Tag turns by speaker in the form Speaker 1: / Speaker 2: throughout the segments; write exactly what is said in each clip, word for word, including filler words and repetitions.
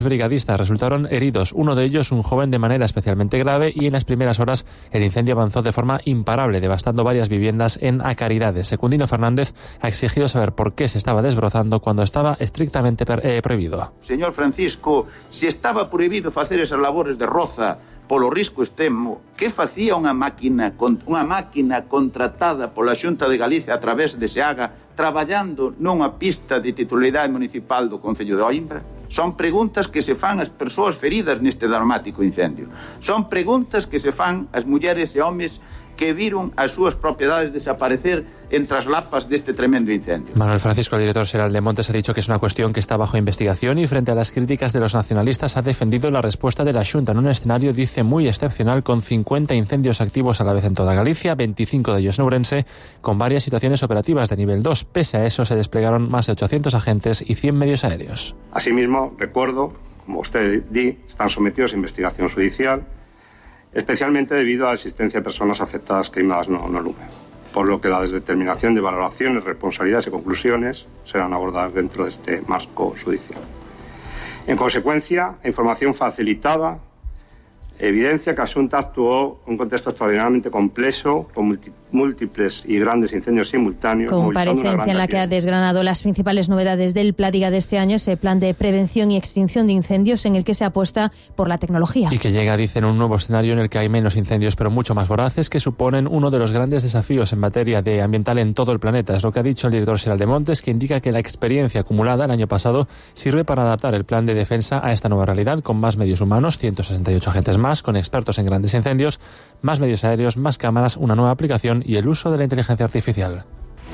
Speaker 1: brigadistas resultaron heridos, uno de ellos un joven de manera especialmente grave, y en las primeras horas el incendio avanzó de forma imparable, devastando varias viviendas en Acaridades. Secundino Fernández ha exigido saber por qué se estaba desbrozando cuando estaba estrictamente eh, prohibido.
Speaker 2: Señor Francisco, se estaba prohibido facer esas labores de roza polo risco extremo, que facía unha máquina, unha máquina contratada pola Xunta de Galicia a través de SEAGA traballando nunha pista de titularidade municipal do Concello de Oimbra? Son preguntas que se fan as persoas feridas neste dramático incendio. Son preguntas que se fan as mulleres e homes que viron as súas propiedades desaparecer entre as lapas deste tremendo incendio.
Speaker 1: Manuel Francisco, el director xeral de Montes, ha dicho que es una cuestión que está bajo investigación y frente a las críticas de los nacionalistas ha defendido la respuesta de la Xunta en un escenario, dice, muy excepcional, con cincuenta incendios activos a la vez en toda Galicia, veinticinco de ellos en Ourense, con varias situaciones operativas de nivel dos. Pese a eso, se desplegaron más de ochocientos agentes y cien medios aéreos.
Speaker 3: Asimismo, recuerdo, como usted di, están sometidos a investigación judicial, especialmente debido a la existencia de personas afectadas queimadas no, no lume, por lo que la desdeterminación de valoraciones, responsabilidades y conclusiones serán abordadas dentro de este marco judicial. En consecuencia, la información facilitada evidencia que a Xunta actuó en un contexto extraordinariamente complejo, con multi, múltiples y grandes incendios simultáneos.
Speaker 4: Comparecencia en la que ha desgranado las principales novedades del Pládiga de este año, ese plan de prevención y extinción de incendios en el que se apuesta por la tecnología.
Speaker 1: Y que llega, dicen, un nuevo escenario en el que hay menos incendios, pero mucho más voraces, que suponen uno de los grandes desafíos en materia de ambiental en todo el planeta. Es lo que ha dicho el director xeral de Montes, que indica que la experiencia acumulada el año pasado sirve para adaptar el plan de defensa a esta nueva realidad, con más medios humanos, ciento sesenta y ocho agentes más, con expertos en grandes incendios, más medios aéreos, más cámaras, una nueva aplicación y el uso de la inteligencia artificial.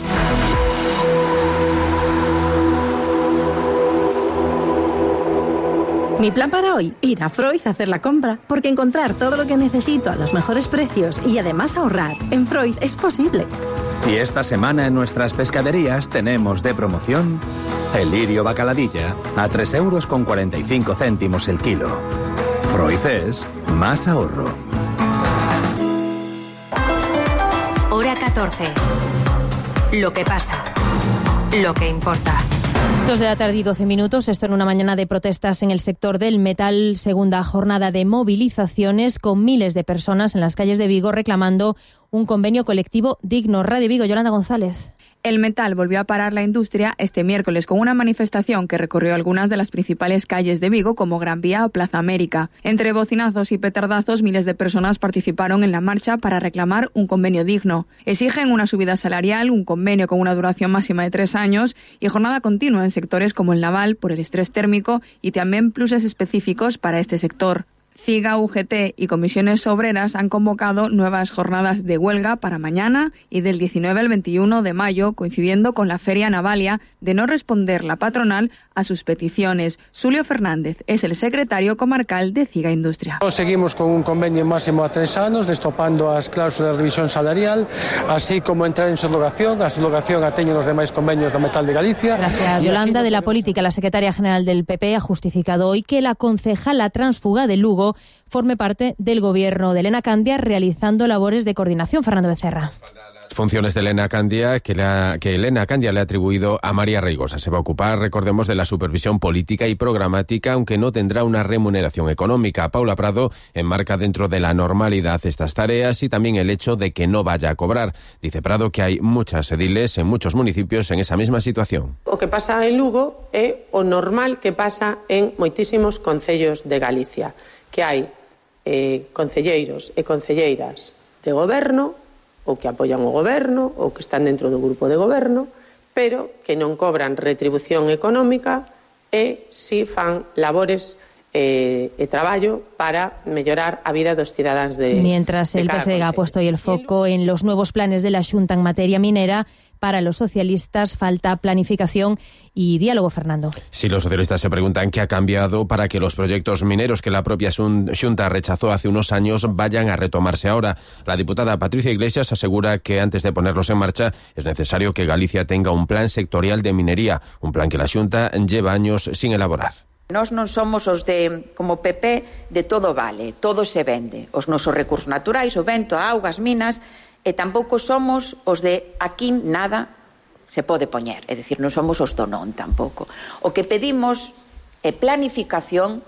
Speaker 5: Mi plan para hoy, ir a Freud a hacer la compra, porque encontrar todo lo que necesito a los mejores precios y además ahorrar en Freud es posible.
Speaker 6: Y esta semana en nuestras pescaderías tenemos de promoción el lirio bacaladilla a tres euros con cuarenta y cinco céntimos el kilo. Freud es más ahorro.
Speaker 7: Hora catorce. Lo que pasa. Lo que importa.
Speaker 4: Dos de la tarde y doce minutos. Esto en una mañana de protestas en el sector del metal. Segunda jornada de movilizaciones con miles de personas en las calles de Vigo reclamando un convenio colectivo digno. Radio Vigo, Yolanda González.
Speaker 8: El metal volvió a parar la industria este miércoles con una manifestación que recorrió algunas de las principales calles de Vigo, como Gran Vía o Plaza América. Entre bocinazos y petardazos, miles de personas participaron en la marcha para reclamar un convenio digno. Exigen una subida salarial, un convenio con una duración máxima de tres años y jornada continua en sectores como el naval por el estrés térmico y también pluses específicos para este sector. CIGA, U G T y comisiones obreras han convocado nuevas jornadas de huelga para mañana y del diecinueve al veintiuno de mayo, coincidiendo con la Feria Navalia, de no responder la patronal a sus peticiones. Xulio Fernández es el secretario comarcal de CIGA Industria.
Speaker 9: Seguimos con un convenio máximo a tres anos, destopando as cláusulas de revisión salarial, así como entrar en subrogación. A subrogación ateñen os demais convenios do metal de Galicia.
Speaker 4: Gracias, Yolanda. De la política, la secretaria general del P P ha justificado hoy que la concejala tránsfuga de Lugo forme parte del gobierno de Elena Candia, realizando labores de coordinación. Fernando Becerra.
Speaker 10: Funciones de Elena Candia que, la, que Elena Candia le ha atribuido a María Reigosa. Se va a ocupar, recordemos, de la supervisión política y programática, aunque no tendrá una remuneración económica. Paula Prado enmarca dentro de la normalidad estas tareas y también el hecho de que no vaya a cobrar. Dice Prado que hay muchas ediles en muchos municipios en esa misma situación.
Speaker 11: O que pasa en Lugo é o normal que pasa en moitísimos concellos de Galicia, que hai eh, concelleiros e concelleiras de goberno ou que apoian o goberno ou que están dentro do grupo de goberno, pero que non cobran retribución económica e si fan labores eh, e traballo para mellorar a vida dos cidadáns de
Speaker 4: Mientras
Speaker 11: de
Speaker 4: el P S E ha puesto hoy el foco en los nuevos planes de la Xunta en materia minera, para los socialistas falta planificación y diálogo, Fernando.
Speaker 10: Si los socialistas se preguntan qué ha cambiado para que los proyectos mineros que la propia Xunta rechazó hace unos años vayan a retomarse ahora. La diputada Patricia Iglesias asegura que antes de ponerlos en marcha es necesario que Galicia tenga un plan sectorial de minería, un plan que la Xunta lleva años sin elaborar.
Speaker 12: Nós non somos os de, como P P, de todo vale, todo se vende. Os nosos recursos naturais, o vento, a auga, as minas, e tampouco somos os de aquí nada se pode poñer. É dicir, non somos os do non tampouco. O que pedimos e planificación